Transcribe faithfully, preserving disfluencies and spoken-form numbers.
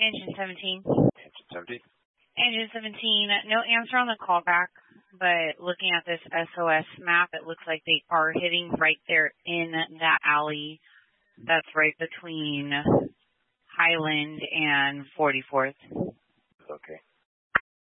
Engine seventeen. Engine seventeen. Engine seventeen, no answer on the callback, but looking at this S O S map, it looks like they are hitting right there in that alley. That's right between Highland and forty-fourth.